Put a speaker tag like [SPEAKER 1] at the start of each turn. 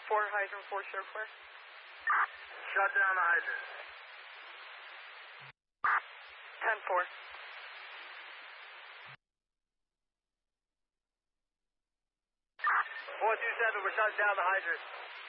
[SPEAKER 1] 4 hydrant, 4 show clear.
[SPEAKER 2] Shut down the hydrant.
[SPEAKER 1] 10-4.
[SPEAKER 2] 427, we're shutting down the hydrant.